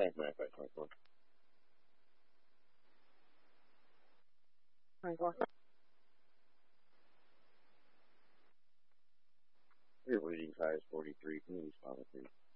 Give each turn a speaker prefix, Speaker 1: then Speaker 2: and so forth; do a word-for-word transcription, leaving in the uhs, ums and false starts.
Speaker 1: Frank, matter of fact, twenty-four. twenty-four. Your reading size forty-three. Can you respond, please?